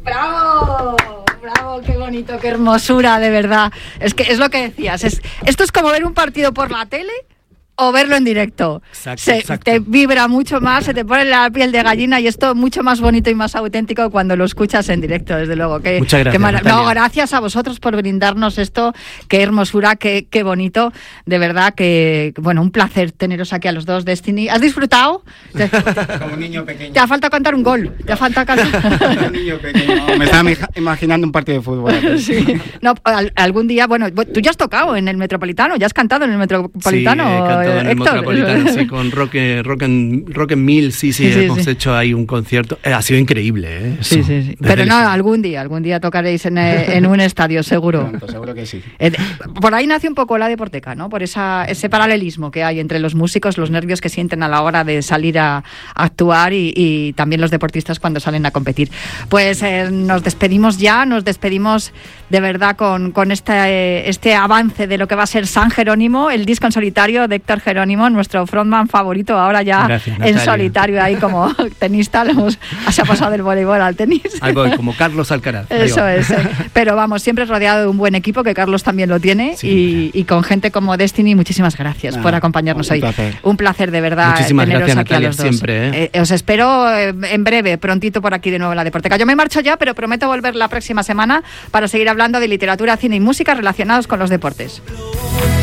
¡Bravo! ¡Bravo! ¡Qué bonito! ¡Qué hermosura, de verdad! Es que es lo que decías. Esto es como ver un partido por la tele o verlo en directo. Exacto. Te vibra mucho más, se te pone la piel de gallina y esto mucho más bonito y más auténtico cuando lo escuchas en directo, desde luego. Muchas gracias, No, gracias a vosotros por brindarnos esto. Qué hermosura, qué bonito. De verdad que, bueno, un placer teneros aquí a los dos, Destiny. ¿Has disfrutado? Como un niño pequeño. Te ha faltado cantar un gol. Te ha faltado cantar... Como un niño pequeño. Me estaba imaginando un partido de fútbol. Sí. No, algún día, bueno, tú ya has tocado en el Metropolitano, ya has cantado en el Metropolitano. Sí, he cantado en el Héctor. Metropolitano, sí, con Rock en Mil, sí, hemos hecho ahí un concierto. Ha sido increíble, ¿eh? Sí. Pero no, algún día tocaréis en un estadio, seguro. Pronto, seguro que sí. Por ahí nace un poco la Deporteca, ¿no? Por ese paralelismo que hay entre los músicos, los nervios que sienten a la hora de salir a actuar y también los deportistas cuando salen a competir. Pues nos despedimos de verdad con este avance de lo que va a ser San Jerónimo, el disco en solitario de Héctor Jerónimo, nuestro frontman favorito, ahora ya Gracias, en solitario ahí como tenista, se ha pasado del voleibol al tenis. Algo como Carlos Alcaraz. Eso es. Pero vamos, siempre rodeado de un buen equipo, que Carlos también lo tiene, y con gente como Destiny. Muchísimas gracias por acompañarnos hoy. Un placer, de verdad. Muchísimas teneros gracias, aquí Natalia, a los dos. siempre. Os espero en breve, prontito por aquí de nuevo en la Deporteca. Yo me marcho ya, pero prometo volver la próxima semana para seguir hablando de literatura, cine y música relacionados con los deportes.